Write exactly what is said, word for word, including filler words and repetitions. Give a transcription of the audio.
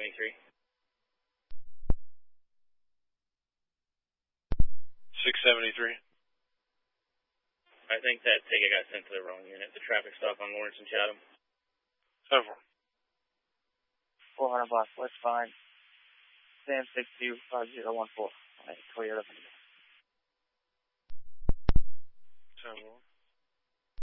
seventy-three. six seventy-three. I think that ticket got sent to the wrong unit. The traffic stop on Lawrence and Chatham. Over. four hundred block, west five. Sam six two five zero one four. Toyota. Ten one.